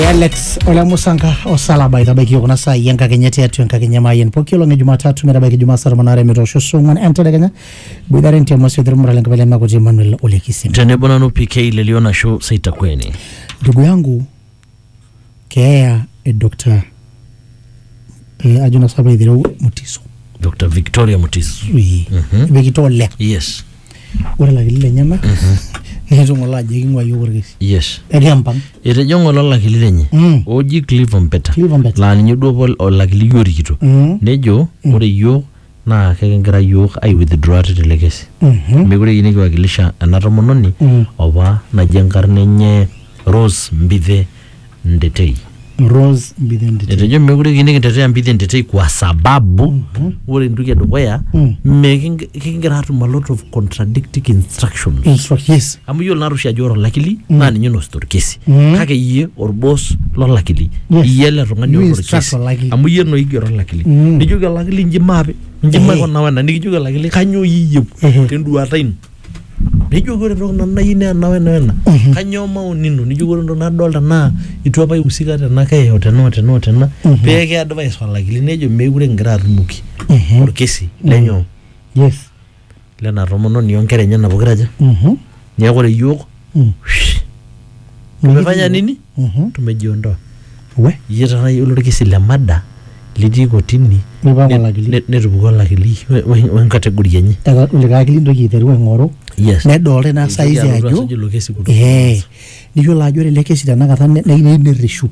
Alex Olamusanga osalaba itabaki kuna saa yenga kenyati atu yenga kenyama yen pokilo nge Jumatatu merabaki Jumasara manare mitosho sungan entele kenya bidare ntia mwasi dhurumura lenga bale mago Emmanuel Olekisim tenebona no PK leliona show saita kweni ndugu yangu kea Dr. Ajuna saba idhiro Mutiso Dr. Victoria Mutiso Victoria yes ora la gile nyama nezo ngola jingwa yogurgis yes eriampang ere jongola la gile oji Cleveland Better la nyudo bol la gile yori kito nejo ore yo na kegengira yo ai withdraw to legacy megure yini kwa gilisha anatomononi oba na jengarne nye Rose Mbithe Ndetei Rose Mbithe Ndetei etejo megure yini kitetea Mbithe Ndetei kwa sababu ore nduke dogoya mekingira hatu a lot of contradicting instructions yes amu yo narusha joro lakili na ninyo no story kesi kake iye or boss lo lakili iye le rongani or kesi amu ye no igero lakili nijuga lakili njimabe ko nawana nijuga lakili kanyo yiye tendu atain nijuga ro na yine nawana kanyo maunino nijuga ro na dolta na itwapa usika tena kae oteno peke advice wala lakili nejo megure ngira atumuki or kesi lenyo yes lena romono ni onkere nyana bogiraja nyakore yoko tumefanya nini tumejiondoa we yeta na yolo kesi la mada lidi kotini netubuko lakili wen category yenye ulikakili ndo yiteru ngoro yes ne dole na size ajo niyo la jore le kesi na kata na inerishu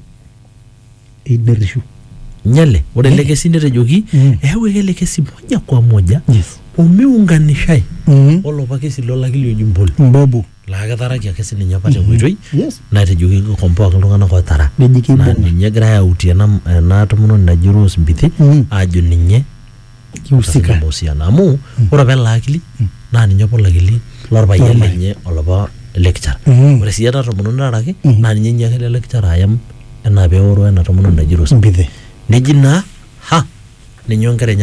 nyale ore lekesi netejoki ewe lekesi moja kwa moja yes umeunganishai olo pakesi lo lakili ojumbol mbobu la gataraki akesi ninyapate kuitoi yes na tejoki kompo akilungana kwa tara na ninyegira ya utia na tomono na Rose Mbithe ajo ninye kiusika bosiana amu ora bela akili na ninyopo lakili lorba yenye oloba lecture ore siyata tomono naraki na ninye nyakele lecture ayam na beoro na tomono na Rose Mbithe nejina ha ninyongere